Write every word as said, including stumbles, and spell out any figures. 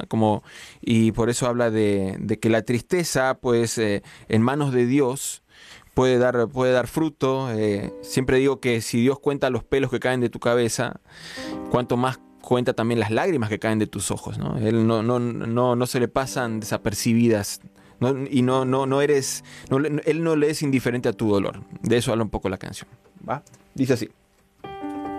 Como, y por eso habla de, de que la tristeza, pues, eh, en manos de Dios puede dar, puede dar fruto. Eh, siempre digo que si Dios cuenta los pelos que caen de tu cabeza, cuanto más cuenta también las lágrimas que caen de tus ojos, ¿no? Él no, no, no, no se le pasan desapercibidas. No, y no, no, no eres, no, él no le es indiferente a tu dolor. De eso habla un poco la canción. ¿Va? Dice así.